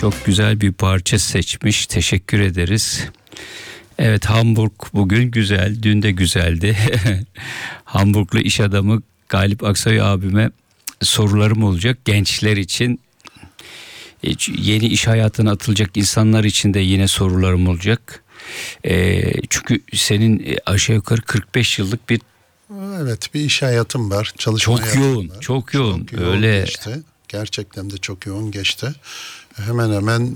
çok güzel bir parça seçmiş. Teşekkür ederiz. Evet, Hamburg bugün güzel, dün de güzeldi. Hamburglu iş adamı Galip Aksoy abime sorularım olacak. Gençler için, yeni iş hayatına atılacak insanlar için de yine sorularım olacak. Çünkü senin aşağı yukarı 45 yıllık bir... Evet, bir iş hayatım var, çalışma çok hayatım yoğun, var. Çok yoğun öyle geçti. Gerçekten de çok yoğun geçti. Hemen hemen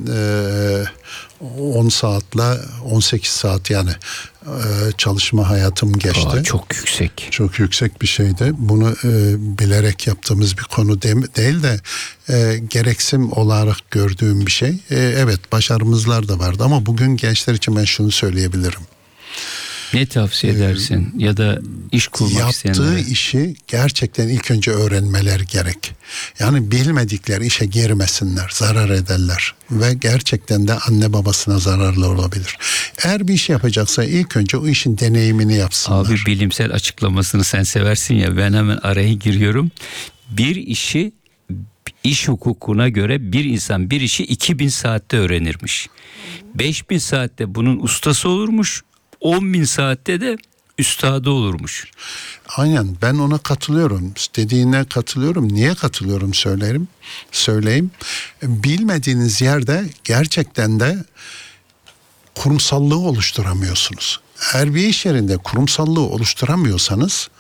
10 saatle 18 saat yani çalışma hayatım geçti. Çok yüksek. Çok yüksek bir şeydi. Bunu bilerek yaptığımız bir konu değil de gereksim olarak gördüğüm bir şey. Evet, başarımızlar da vardı ama bugün gençler için ben şunu söyleyebilirim. Ne tavsiye edersin ya da iş kurmak isteyenlere? Yaptığı işi gerçekten ilk önce öğrenmeler gerek. Yani bilmedikleri işe girmesinler, zarar ederler ve gerçekten de anne babasına zararlı olabilir. Eğer bir iş yapacaksa ilk önce o işin deneyimini yapsınlar. Abi, bilimsel açıklamasını sen seversin ya, ben hemen araya giriyorum. Bir işi, iş hukukuna göre bir insan bir işi 2000 saatte öğrenirmiş. 5000 saatte bunun ustası olurmuş. 10.000 saatte de üstadı olurmuş. Aynen, ben ona katılıyorum. Dediğine katılıyorum. Niye katılıyorum söyleyeyim. Bilmediğiniz yerde gerçekten de kurumsallığı oluşturamıyorsunuz. Eğer bir iş yerinde kurumsallığı oluşturamıyorsanız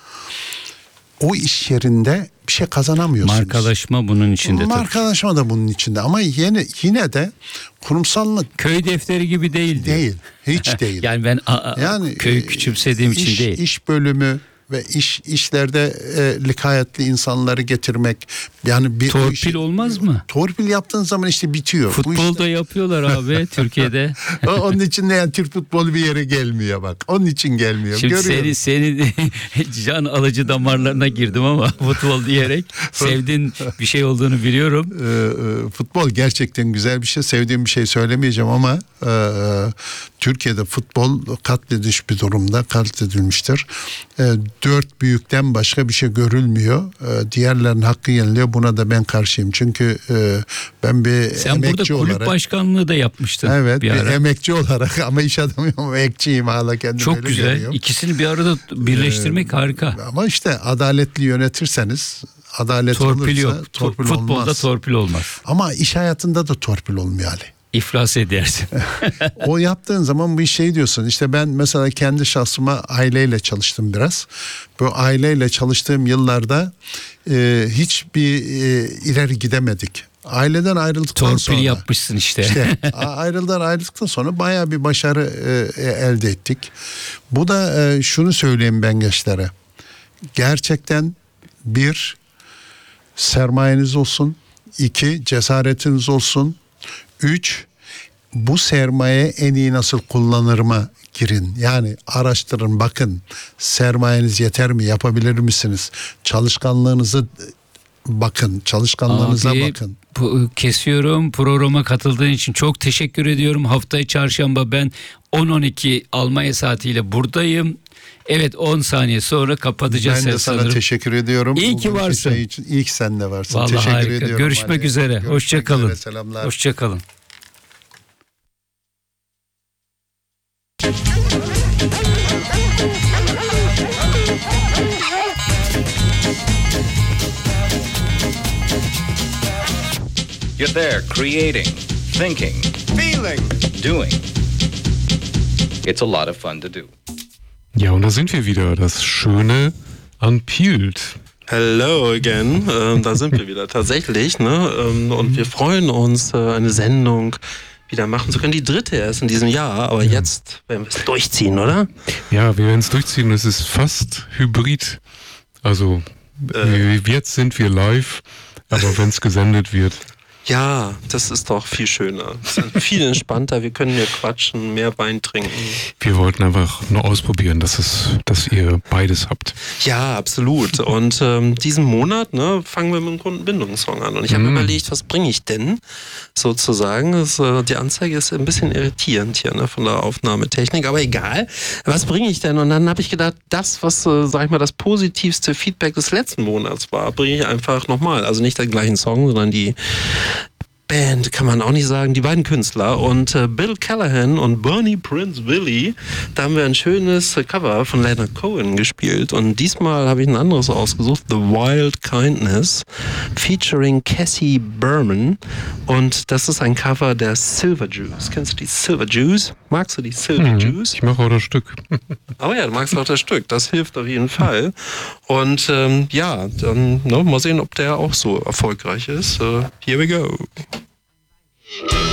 o iş yerinde bir şey kazanamıyorsunuz. Markalaşma bunun içinde. Markalaşma da bunun içinde ama yine de kurumsallık köy defteri gibi değildi. Değil. Hiç değil. Yani ben köyü küçümsediğim için değil. İş bölümü ve işlerde likayetli insanları getirmek, yani bir torpil olmaz mı? Torpil yaptığın zaman işte bitiyor. Futbolda yapıyorlar abi Türkiye'de. Onun için de yani Türk futbolu bir yere gelmiyor bak. Onun için gelmiyor. Şimdi senin can alıcı damarlarına girdim ama futbol diyerek sevdiğin bir şey olduğunu biliyorum. Futbol gerçekten güzel bir şey. Sevdiğim bir şey söylemeyeceğim ama Türkiye'de futbol katledilmiş bir durumda, katledilmiştir. 4 büyükten başka bir şey görülmüyor. Diğerlerinin hakkı yeniliyor. Buna da ben karşıyım. Çünkü ben bir sen emekçi olarak... Sen burada kulüp başkanlığı da yapmıştın. Evet, bir emekçi olarak ama iş adamıyım ama emekçiyim hala, kendimi çok öyle güzel. görüyorum. İkisini bir arada birleştirmek harika. Ama işte adaletli yönetirseniz, adalet torpil olursa yok. Torpil Futbolda olmaz. Torpil olmaz. Ama iş hayatında da torpil olmuyor Ali. İflas edersin. O yaptığın zaman bu şey diyorsun. İşte ben mesela kendi şahsıma aileyle çalıştım biraz. Bu aileyle çalıştığım yıllarda hiçbir ileri gidemedik. Aileden ayrıldıktan sonra. Torpil yapmışsın işte. Ayrıldıktan sonra bayağı bir başarı elde ettik. Bu da şunu söyleyeyim ben gençlere. Gerçekten bir, sermayeniz olsun. 2, cesaretiniz olsun. 3, bu sermaye en iyi nasıl kullanırıma girin. Yani araştırın, bakın sermayeniz yeter mi, yapabilir misiniz? Çalışkanlığınıza bakın. Kesiyorum. Programa katıldığın için çok teşekkür ediyorum. Haftaya çarşamba ben 10-12 Almanya saatiyle buradayım. Evet, 10 saniye sonra kapatacağız. Ben de sana sanırım. teşekkür ediyorum. İyi ki varsın. İyi ki sen de varsın. Vallahi teşekkür harika. ediyorum. Görüşmek üzere. Hoşça kalın. Selamlar. Hoşça kalın. You're there creating, thinking, feeling, doing. It's a lot of fun to do. Ja, und da sind wir wieder, das Schöne an Pielt. Hello again, da sind wir wieder tatsächlich, ne? Und wir freuen uns, eine Sendung wieder machen zu können. Die 3. erst in diesem Jahr, aber jetzt werden wir es durchziehen, oder? Ja, wir werden es durchziehen. Es ist fast hybrid. Also jetzt sind wir live, aber wenn es gesendet wird. Ja, das ist doch viel schöner. Es ist viel entspannter. Wir können hier quatschen, mehr Wein trinken. Wir wollten einfach nur ausprobieren, dass ihr beides habt. Ja, absolut. Und diesen Monat fangen wir mit einem Kundenbindungssong an. Und ich habe überlegt, was bringe ich denn sozusagen? Die Anzeige ist ein bisschen irritierend hier von der Aufnahmetechnik, aber egal. Was bringe ich denn? Und dann habe ich gedacht, das, was, sag ich mal, das positivste Feedback des letzten Monats war, bringe ich einfach nochmal. Also nicht den gleichen Song, sondern die Band kann man auch nicht sagen, die beiden Künstler und Bill Callahan und Bernie Prince Willie, da haben wir ein schönes Cover von Leonard Cohen gespielt und diesmal habe ich ein anderes ausgesucht, The Wild Kindness, featuring Cassie Berman und das ist ein Cover der Silver Jews. Kennst du die Silver Jews? Magst du die Silver Jews? Ich mache auch das Stück. Oh ja, du magst auch das Stück, das hilft auf jeden Fall und ja, dann mal sehen, ob der auch so erfolgreich ist. Here we go.